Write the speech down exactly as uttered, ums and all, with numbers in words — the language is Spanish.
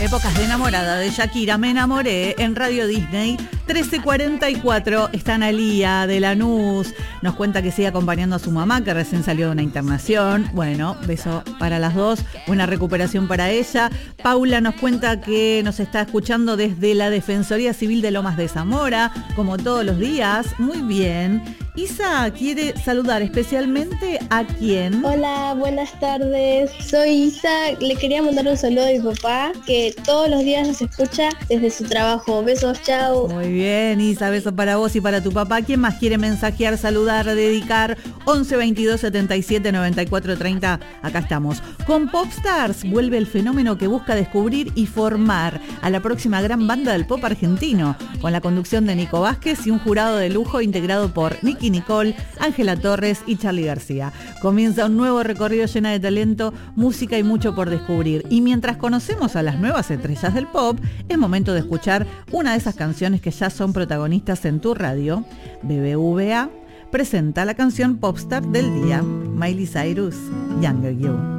Épocas de enamorada de Shakira, Me enamoré en Radio Disney. trece cuarenta y cuatro, está Analía de Lanús. Nos cuenta que sigue acompañando a su mamá, que recién salió de una internación. Bueno, beso para las dos, buena recuperación para ella. Paula nos cuenta que nos está escuchando desde la Defensoría Civil de Lomas de Zamora, como todos los días. Muy bien. Isa quiere saludar especialmente a quién. Hola, buenas tardes. Soy Isa. Le quería mandar un saludo a mi papá, que todos los días nos escucha desde su trabajo. Besos, chao. Muy bien, Isa, beso para vos y para tu papá. ¿Quién más quiere mensajear, saludar, dedicar? once veintidós setenta y siete noventa y cuatro treinta. Acá estamos. Con Popstars vuelve el fenómeno que busca descubrir y formar a la próxima gran banda del pop argentino, con la conducción de Nico Vázquez y un jurado de lujo integrado por Nicky Nicole, Ángela Torres y Charly García. Comienza un nuevo recorrido lleno de talento, música y mucho por descubrir. Y mientras conocemos a las nuevas estrellas del pop, es momento de escuchar una de esas canciones que ya son protagonistas en tu radio. B B V A presenta la canción Popstar del día, Miley Cyrus, Younger You.